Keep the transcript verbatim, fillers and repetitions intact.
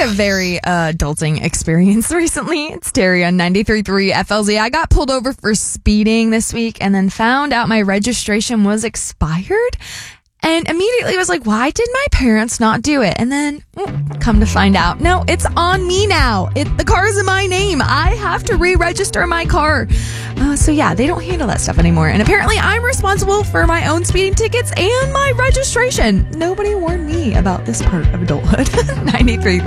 had a very uh, adulting experience recently. It's Terry on ninety-three point three F L Z. I got pulled over for speeding this week and then found out my registration was expired. And immediately was like, why did my parents not do it? And then mm, come to find out, no, it's on me now. It, the car is in my name. I have to re-register my car. Uh, so yeah, they don't handle that stuff anymore. And apparently I'm responsible for my own speeding tickets and my registration. Nobody warned me about this part of adulthood. ninety-three